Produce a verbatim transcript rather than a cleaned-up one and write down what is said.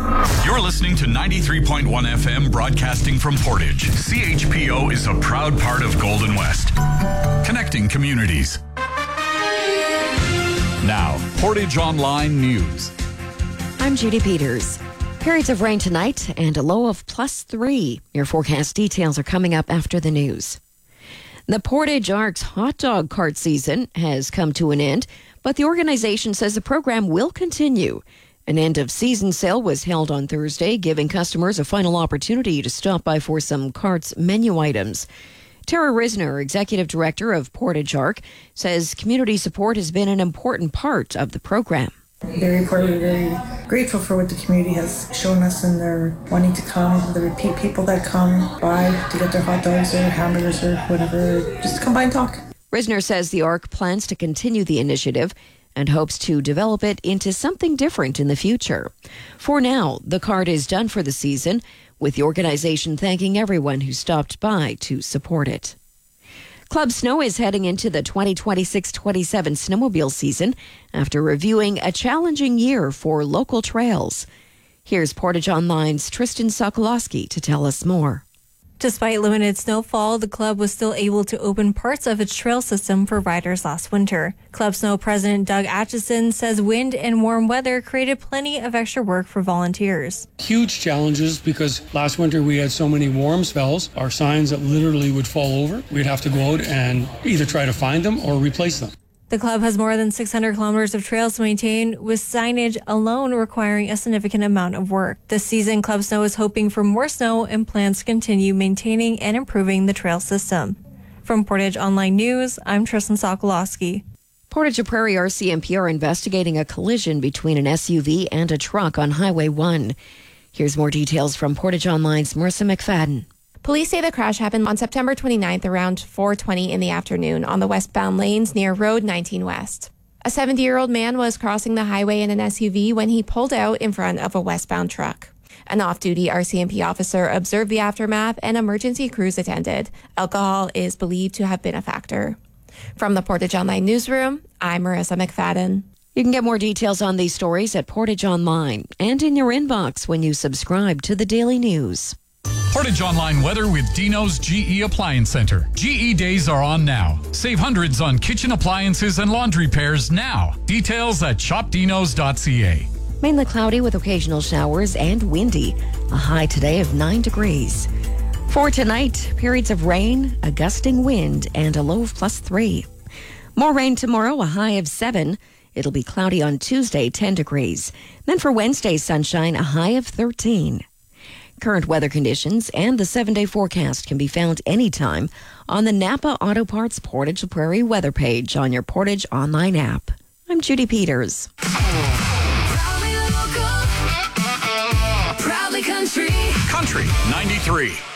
You're listening to ninety-three point one F M, broadcasting from Portage. C H P O is a proud part of Golden West, connecting communities. Now, Portage Online News. I'm Judy Peters. Periods of rain tonight and a low of plus three. Your forecast details are coming up after the news. The Portage Arcs hot dog cart season has come to an end, but the organization says the program will continue. An end-of-season sale was held on Thursday, giving customers a final opportunity to stop by for some cart's menu items. Tara Risner, Executive Director of Portage Arc, says community support has been an important part of the program. Very important, very grateful for what the community has shown us, and they're wanting to come, the repeat people that come by to get their hot dogs or hamburgers or whatever, just come by and talk. Risner says the Arc plans to continue the initiative and hopes to develop it into something different in the future. For now, the cart is done for the season, with the organization thanking everyone who stopped by to support it. Club Snow is heading into the twenty twenty-six twenty-seven snowmobile season after reviewing a challenging year for local trails. Here's Portage Online's Tristan Sokolowski to tell us more. Despite limited snowfall, the club was still able to open parts of its trail system for riders last winter. Club Snow President Doug Atchison says wind and warm weather created plenty of extra work for volunteers. Huge challenges because last winter we had so many warm spells, our signs that literally would fall over. We'd have to go out and either try to find them or replace them. The club has more than six hundred kilometers of trails to maintain, with signage alone requiring a significant amount of work. This season, Club Snow is hoping for more snow and plans to continue maintaining and improving the trail system. From Portage Online News, I'm Tristan Sokolowski. Portage Prairie R C M P are investigating a collision between an S U V and a truck on Highway one. Here's more details from Portage Online's Marissa McFadden. Police say the crash happened on September twenty-ninth around four twenty in the afternoon on the westbound lanes near Road nineteen West. A seventy-year-old man was crossing the highway in an S U V when he pulled out in front of a westbound truck. An off-duty R C M P officer observed the aftermath and emergency crews attended. Alcohol is believed to have been a factor. From the Portage Online newsroom, I'm Marissa McFadden. You can get more details on these stories at Portage Online and in your inbox when you subscribe to the Daily News. Portage Online weather with Dino's G E Appliance Center. G E days are on now. Save hundreds on kitchen appliances and laundry pairs now. Details at shop dinos dot c a. Mainly cloudy with occasional showers and windy. A high today of nine degrees. For tonight, periods of rain, a gusting wind, and a low of plus three. More rain tomorrow, a high of seven. It'll be cloudy on Tuesday, ten degrees. Then for Wednesday, sunshine, a high of thirteen. Current weather conditions and the seven-day forecast can be found anytime on the Napa Auto Parts Portage Prairie weather page on your Portage Online app. I'm Judy Peters. Proudly local, proudly country. Country ninety-three.